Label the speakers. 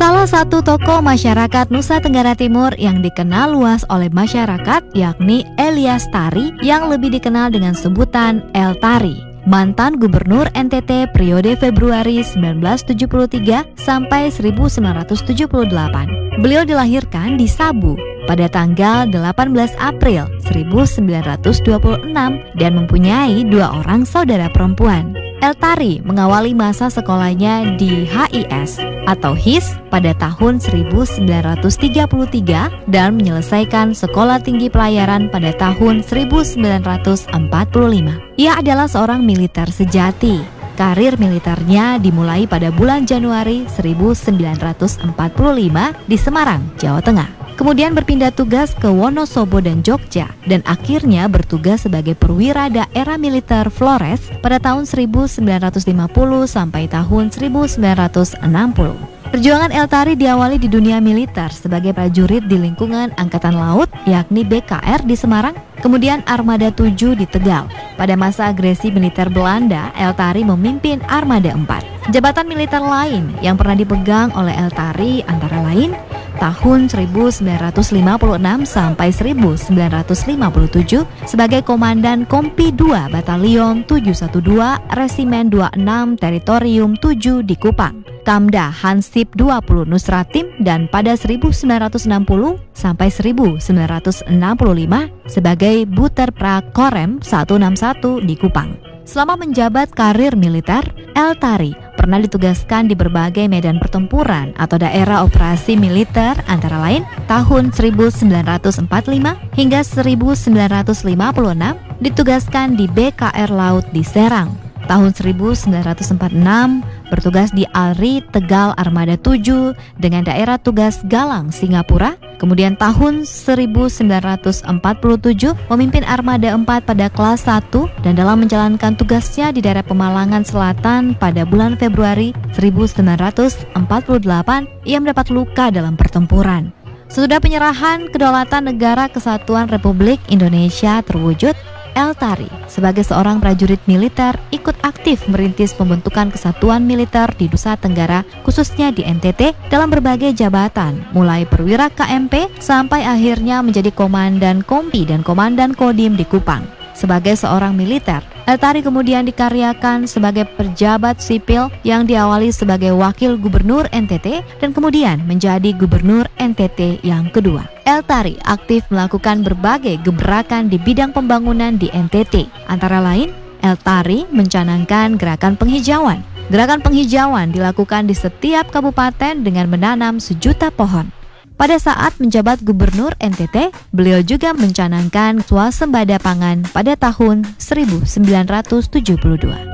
Speaker 1: Salah satu tokoh masyarakat Nusa Tenggara Timur yang dikenal luas oleh masyarakat yakni Elias Tari yang lebih dikenal dengan sebutan El Tari. Mantan Gubernur NTT periode Februari 1973 sampai 1978. Beliau dilahirkan di Sabu pada tanggal 18 April 1926 dan mempunyai 2 orang saudara perempuan. El Tari mengawali masa sekolahnya di HIS atau HIS pada tahun 1933 dan menyelesaikan sekolah tinggi pelayaran pada tahun 1945. Ia adalah seorang militer sejati. Karir militernya dimulai pada bulan Januari 1945 di Semarang, Jawa Tengah. Kemudian berpindah tugas ke Wonosobo dan Jogja dan akhirnya bertugas sebagai perwira daerah militer Flores pada tahun 1950 sampai tahun 1960. Perjuangan El Tari diawali di dunia militer sebagai prajurit di lingkungan Angkatan Laut yakni BKR di Semarang, kemudian Armada 7 di Tegal. Pada masa agresi militer Belanda, El Tari memimpin Armada 4. Jabatan militer lain yang pernah dipegang oleh El Tari antara lain tahun 1956 sampai 1957 sebagai Komandan Kompi 2 Batalion 712 Resimen 26 Teritorium 7 di Kupang, Kamda Hansip 20 Nusratim, dan pada 1960 sampai 1965 sebagai Buter Prakorem 161 di Kupang. Selama menjabat karir militer, El Tari pernah ditugaskan di berbagai medan pertempuran atau daerah operasi militer antara lain tahun 1945 hingga 1956 ditugaskan di BKR Laut di Serang. Tahun 1946 bertugas di ALRI Tegal Armada 7 dengan daerah tugas Galang, Singapura. Kemudian tahun 1947 memimpin Armada 4 pada kelas 1 dan dalam menjalankan tugasnya di daerah Pemalangan Selatan pada bulan Februari 1948 ia mendapat luka dalam pertempuran. Sesudah penyerahan kedaulatan Negara Kesatuan Republik Indonesia terwujud, El Tari sebagai seorang prajurit militer ikut aktif merintis pembentukan kesatuan militer di Nusa Tenggara, khususnya di NTT, dalam berbagai jabatan, mulai perwira KMP sampai akhirnya menjadi Komandan Kompi dan Komandan Kodim di Kupang. Sebagai seorang militer, El Tari kemudian dikaryakan sebagai pejabat sipil yang diawali sebagai wakil gubernur NTT dan kemudian menjadi gubernur NTT yang kedua. El Tari aktif melakukan berbagai gebrakan di bidang pembangunan di NTT. Antara lain, El Tari mencanangkan gerakan penghijauan. Gerakan penghijauan dilakukan di setiap kabupaten dengan menanam 1 juta pohon. Pada saat menjabat gubernur NTT, beliau juga mencanangkan swasembada pangan pada tahun 1972.